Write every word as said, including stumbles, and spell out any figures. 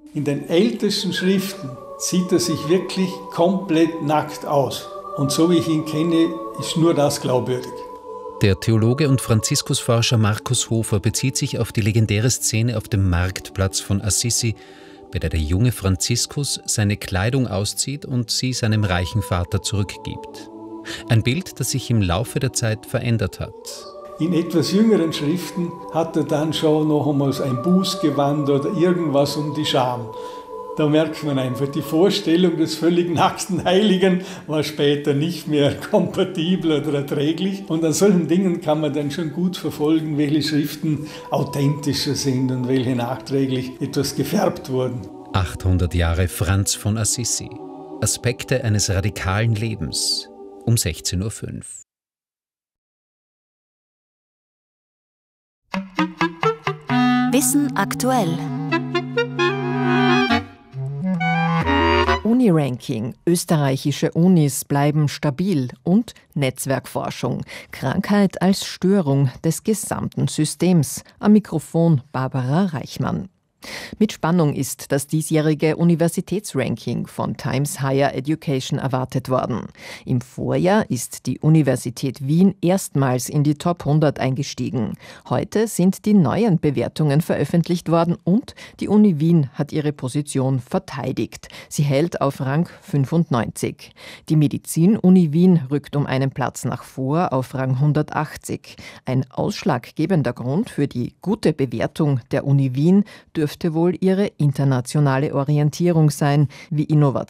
In den ältesten Schriften sieht er sich wirklich komplett nackt aus. Und so wie ich ihn kenne, ist nur das glaubwürdig. Der Theologe und Franziskusforscher Markus Hofer bezieht sich auf die legendäre Szene auf dem Marktplatz von Assisi, bei der der junge Franziskus seine Kleidung auszieht und sie seinem reichen Vater zurückgibt. Ein Bild, das sich im Laufe der Zeit verändert hat. In etwas jüngeren Schriften hat er dann schon noch einmal ein Bußgewand oder irgendwas um die Scham. Da merkt man einfach, die Vorstellung des völlig nackten Heiligen war später nicht mehr kompatibel oder erträglich. Und an solchen Dingen kann man dann schon gut verfolgen, welche Schriften authentischer sind und welche nachträglich etwas gefärbt wurden. achthundert Jahre Franz von Assisi. Aspekte eines radikalen Lebens. Um sechzehn Uhr fünf. Wissen aktuell. Uni-Ranking. Österreichische Unis bleiben stabil und Netzwerkforschung. Krankheit als Störung des gesamten Systems. Am Mikrofon Barbara Reichmann. Mit Spannung ist das diesjährige Universitätsranking von Times Higher Education erwartet worden. Im Vorjahr ist die Universität Wien erstmals in die Top hundert eingestiegen. Heute sind die neuen Bewertungen veröffentlicht worden und die Uni Wien hat ihre Position verteidigt. Sie hält auf Rang fünfundneunzig. Die Medizin-Uni Wien rückt um einen Platz nach vor auf Rang hundertachtzig. Ein ausschlaggebender Grund für die gute Bewertung der Uni Wien dürfte wohl ihre internationale Orientierung sein, wie Innovation